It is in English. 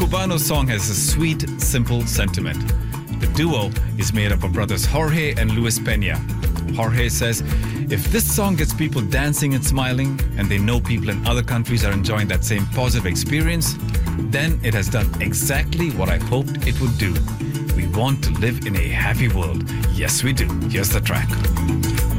Cubano song has a sweet, simple sentiment. The duo is made up of brothers Jorge and Luis Pena. Jorge says, if this song gets people dancing and smiling, and they know people in other countries are enjoying that same positive experience, then it has done exactly what I hoped it would do. We want to live in a happy world. Yes, we do. Here's the track.